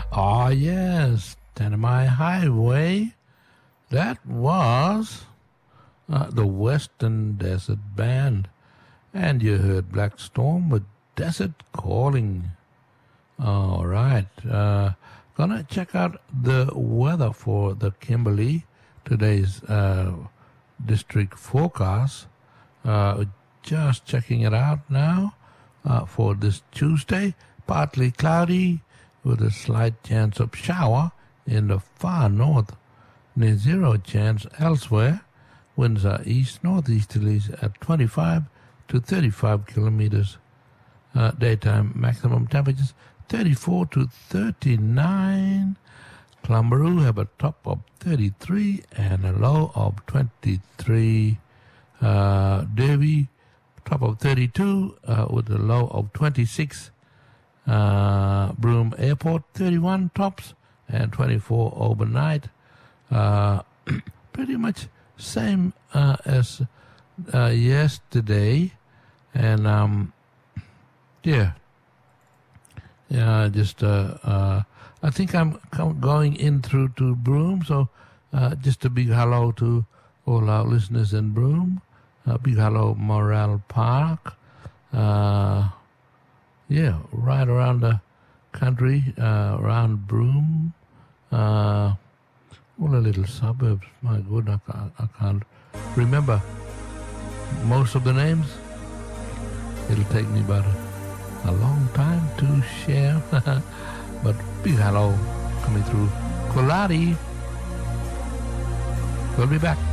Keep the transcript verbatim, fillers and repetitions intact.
Oh, yes, Tanami Highway. That was uh, the Western Desert Band. And you heard Black Storm with Desert Calling. All right. Uh, gonna check out the weather for the Kimberley. Today's uh, district forecast. Uh, just checking it out now uh, for this Tuesday. Partly cloudy with a slight chance of shower in the far north. Near zero chance elsewhere. Winds are east-northeasterlies at twenty-five to thirty-five kilometers. Uh, daytime maximum temperatures thirty-four to thirty-nine. Clumbaroo have a top of thirty-three and a low of twenty-three. Uh, Davie, top of thirty-two uh, with a low of twenty-six. Uh, Broome Airport, thirty-one tops and twenty-four overnight. Uh, pretty much same uh, as uh, yesterday. And, um, yeah. Yeah, just, uh, uh, I think I'm going in through to Broome, so uh, just a big hello to all our listeners in Broome. A big hello, Morale Park. Uh, yeah, right around the country, uh, around Broome. Uh, all the little suburbs. My goodness, I can't, I can't remember most of the names. It'll take me about a, a long time to share. But big hello coming through. Kolati. We'll be back.